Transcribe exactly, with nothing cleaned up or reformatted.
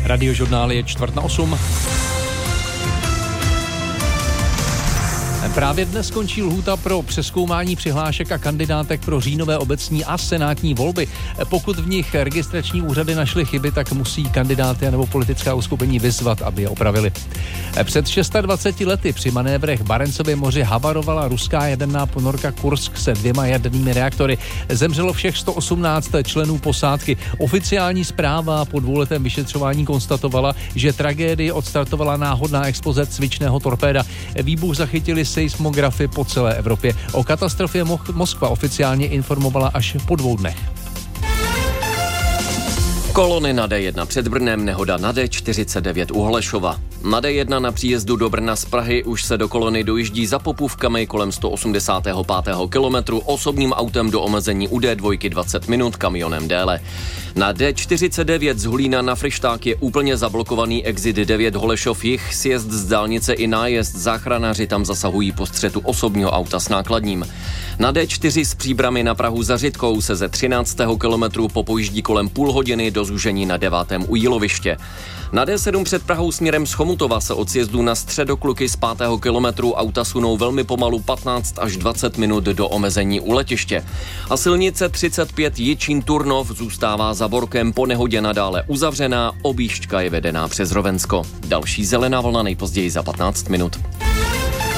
Radiožurnál je čtvrt na osm. Právě dnes skončí lhůta pro přezkoumání přihlášek a kandidátek pro říjnové obecní a senátní volby. Pokud v nich registrační úřady našly chyby, tak musí kandidáty nebo politická uskupení vyzvat, aby je opravili. Před dvaceti šesti lety při manévrech Barentsově moři havarovala ruská jaderná ponorka Kursk se dvěma jadernými reaktory. Zemřelo všech sto osmnáct členů posádky. Oficiální zpráva po dvouletém vyšetřování konstatovala, že tragédii odstartovala náhodná exploze cvičného torpéda. Výbuch zachytili seismografy po celé Evropě. O katastrofě Moskva oficiálně informovala až po dvou dnech. Kolony na D jedna před Brnem, nehoda na D čtyřicet devět u Holešova. Na D jedna na příjezdu do Brna z Prahy už se do kolony dojíždí za Popůvkami kolem sto osmdesátého pátého kilometru, osobním autem do omezení u D dva dvacet minut, kamionem déle. Na D čtyřicet devět z Hulína na Fryšták je úplně zablokovaný exit devět Holešov jih, sjezd z dálnice i nájezd, záchranáři tam zasahují po střetu osobního auta s nákladním. Na D čtyři z Příbrami na Prahu za Řitkou se ze třináctého kilometru popojíždí kolem půl hodiny do zúžení na devátém u Jíloviště. Na D sedm před Prahou směrem z Chomutova se od sjezdu na Středokluky z pátého kilometru auta sunou velmi pomalu patnáct až dvacet minut do omezení u letiště. A silnice třicet pět Jičín Turnov zůstává za Borkem po nehodě nadále uzavřená, objížďka je vedená přes Rovensko. Další zelená vlna nejpozději za patnáct minut.